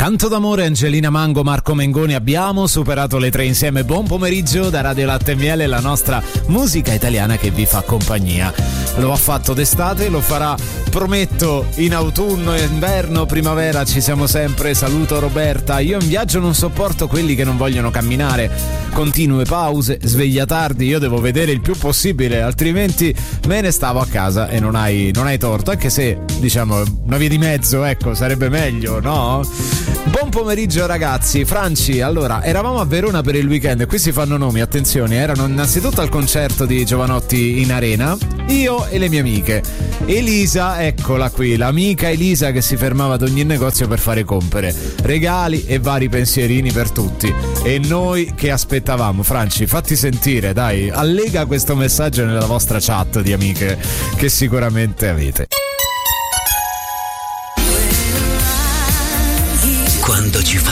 Canto d'amore, Angelina Mango, Marco Mengoni, abbiamo superato le 3 insieme. Buon pomeriggio da Radio Latte e Miele, la nostra musica italiana che vi fa compagnia. Lo ha fatto d'estate, lo farà, prometto, in autunno, inverno, primavera, ci siamo sempre. Saluto Roberta. Io in viaggio non sopporto quelli che non vogliono camminare, continue pause, sveglia tardi. Io devo vedere il più possibile, altrimenti me ne stavo a casa. E non hai torto, anche se diciamo una via di mezzo, ecco, sarebbe meglio, no? Buon pomeriggio ragazzi. Franci, allora, eravamo a Verona per il weekend e qui si fanno nomi, attenzione, erano innanzitutto al concerto di Giovanotti in Arena, io e le mie amiche. Elisa, eccola qui, l'amica Elisa che si fermava ad ogni negozio per fare compere, regali e vari pensierini per tutti. E noi che aspettavamo? Franci, fatti sentire, dai, allega questo messaggio nella vostra chat di amiche che sicuramente avete. Quando ci fa